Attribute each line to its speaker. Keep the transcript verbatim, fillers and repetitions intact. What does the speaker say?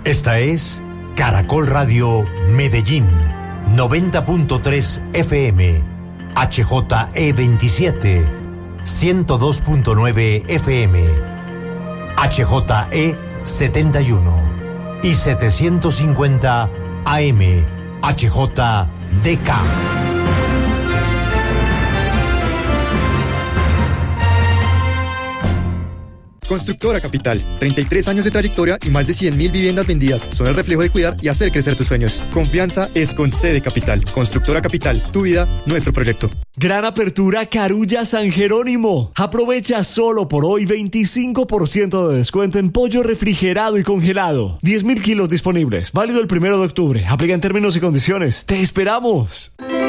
Speaker 1: Esta es Caracol Radio Medellín, noventa punto tres F M, H J E veintisiete, ciento dos punto nueve F M, H J E setenta y uno y setecientos cincuenta A M, H J D K.
Speaker 2: Constructora Capital, treinta y tres años de trayectoria y más de cien mil viviendas vendidas. Son el reflejo de cuidar y hacer crecer tus sueños. Confianza es con C de Capital. Constructora Capital, tu vida, nuestro proyecto.
Speaker 3: Gran apertura Carulla San Jerónimo. Aprovecha solo por hoy veinticinco por ciento de descuento en pollo refrigerado y congelado. diez mil kilos disponibles. Válido el primero de octubre. Aplica en términos y condiciones. ¡Te esperamos!